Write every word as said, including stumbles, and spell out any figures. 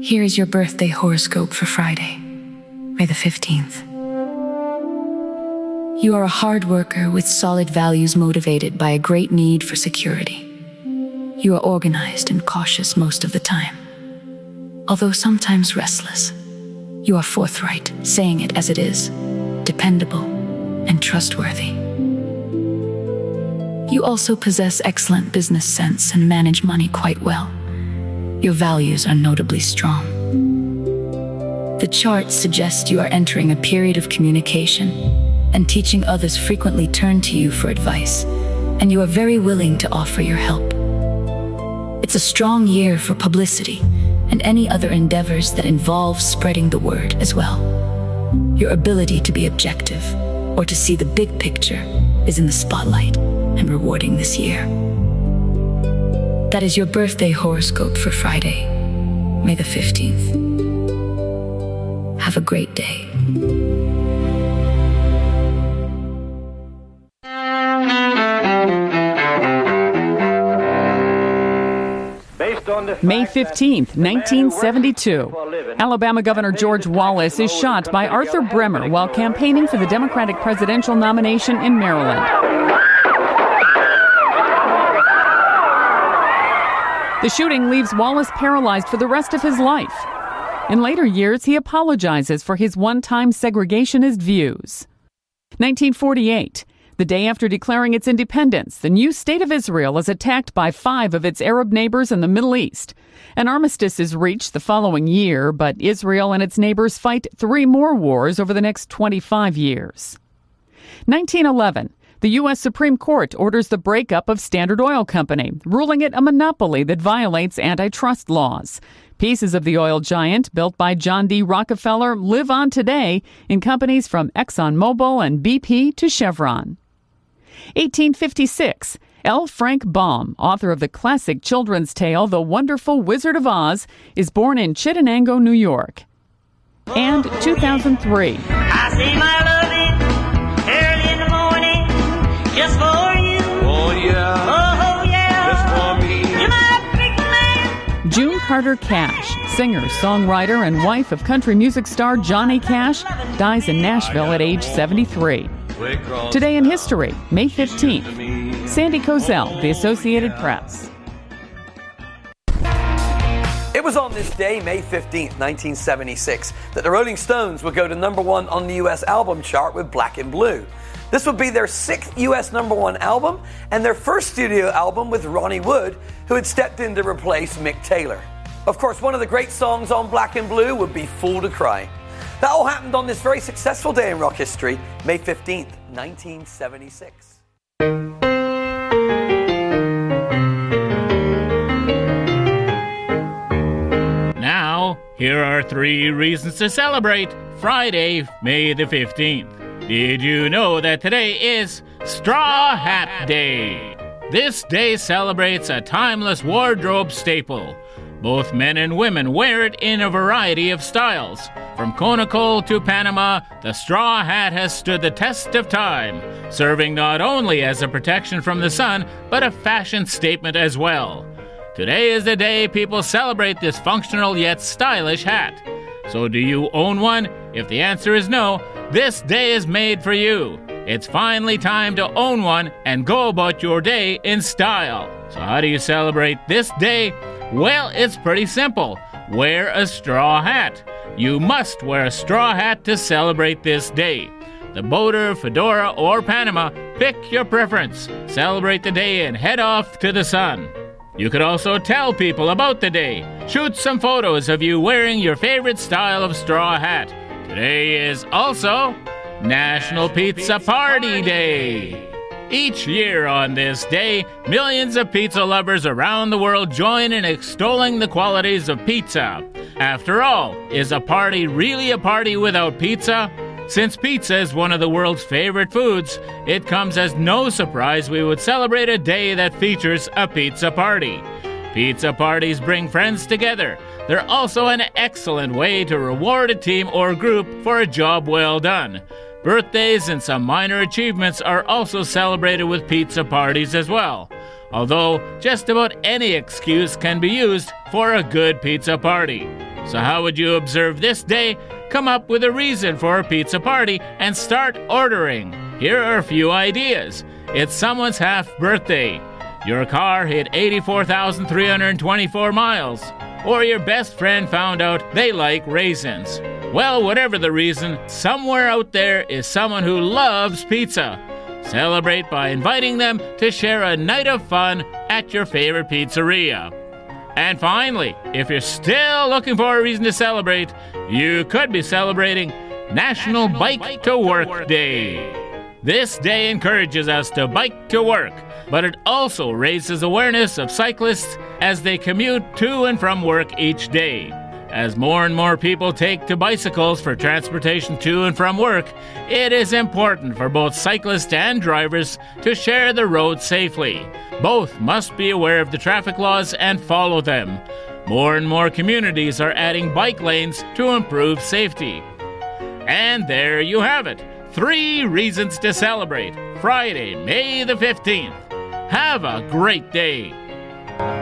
Here is your birthday horoscope for Friday, May the fifteenth. You are a hard worker with solid values motivated by a great need for security. You are organized and cautious most of the time. Although sometimes restless, you are forthright, saying it as it is, dependable, and trustworthy. You also possess excellent business sense and manage money quite well. Your values are notably strong. The charts suggest you are entering a period of communication, and teaching others frequently turn to you for advice, and you are very willing to offer your help. It's a strong year for publicity and any other endeavors that involve spreading the word as well. Your ability to be objective or to see the big picture is in the spotlight and rewarding this year. That is your birthday horoscope for Friday, May the fifteenth. Have a great day. May fifteenth, nineteen seventy-two. Alabama Governor George Wallace is shot by Arthur Bremer while campaigning for the Democratic presidential nomination in Maryland. The shooting leaves Wallace paralyzed for the rest of his life. In later years, he apologizes for his one-time segregationist views. nineteen forty-eight. The day after declaring its independence, the new state of Israel is attacked by five of its Arab neighbors in the Middle East. An armistice is reached the following year, but Israel and its neighbors fight three more wars over the next twenty-five years. nineteen eleven. The U S Supreme Court orders the breakup of Standard Oil Company, ruling it a monopoly that violates antitrust laws. Pieces of the oil giant, built by John D. Rockefeller, live on today in companies from ExxonMobil and B P to Chevron. eighteen fifty-six. L. Frank Baum, author of the classic children's tale The Wonderful Wizard of Oz, is born in Chittenango, New York. And two thousand three. I see my loving early in the morning, just for you. Oh yeah. Oh yeah. Just for me. You're my big man. June Carter Cash, singer, songwriter, and wife of country music star Johnny Cash, dies in Nashville at age seventy-three. Today in history, May fifteenth. Sandy Kozel, The Associated Press. It was on this day, May fifteenth, nineteen seventy-six, that the Rolling Stones would go to number one on the U S album chart with Black and Blue. This would be their sixth U S number one album and their first studio album with Ronnie Wood, who had stepped in to replace Mick Taylor. Of course, one of the great songs on Black and Blue would be Fool to Cry. That all happened on this very successful day in rock history, May fifteenth, nineteen seventy-six. Now, here are three reasons to celebrate Friday, May the fifteenth. Did you know that today is Straw Hat Day? This day celebrates a timeless wardrobe staple. Both men and women wear it in a variety of styles. From conical to Panama, the straw hat has stood the test of time, serving not only as a protection from the sun, but a fashion statement as well. Today is the day people celebrate this functional yet stylish hat. So do you own one? If the answer is no, this day is made for you. It's finally time to own one and go about your day in style. So how do you celebrate this day? Well, it's pretty simple. Wear a straw hat. You must wear a straw hat to celebrate this day. The boater, fedora, or Panama, pick your preference. Celebrate the day and head off to the sun. You could also tell people about the day. Shoot some photos of you wearing your favorite style of straw hat. Today is also National Pizza Party Day. Each year on this day, millions of pizza lovers around the world join in extolling the qualities of pizza. After all, is a party really a party without pizza? Since pizza is one of the world's favorite foods, it comes as no surprise we would celebrate a day that features a pizza party. Pizza parties bring friends together. They're also an excellent way to reward a team or group for a job well done. Birthdays and some minor achievements are also celebrated with pizza parties as well. Although, just about any excuse can be used for a good pizza party. So how would you observe this day? Come up with a reason for a pizza party and start ordering. Here are a few ideas. It's someone's half birthday. Your car hit eighty-four thousand three hundred twenty-four miles. Or your best friend found out they like raisins. Well, whatever the reason, somewhere out there is someone who loves pizza. Celebrate by inviting them to share a night of fun at your favorite pizzeria. And finally, if you're still looking for a reason to celebrate, you could be celebrating National Bike to Work Day. This day encourages us to bike to work, but it also raises awareness of cyclists as they commute to and from work each day. As more and more people take to bicycles for transportation to and from work, it is important for both cyclists and drivers to share the road safely. Both must be aware of the traffic laws and follow them. More and more communities are adding bike lanes to improve safety. And there you have it. Three reasons to celebrate. Friday, May the fifteenth. Have a great day.